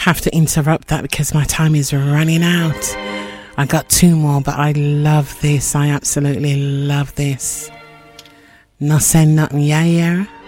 have to interrupt that because my time is running out. I got 2 more, but I love this. I absolutely love this. No say nothing, yeah.